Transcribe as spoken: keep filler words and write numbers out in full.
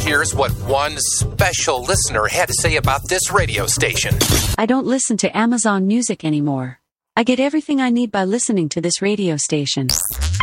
here's what one special listener had to say about this radio station. I don't listen to Amazon Music anymore. I get everything I need by listening to this radio station.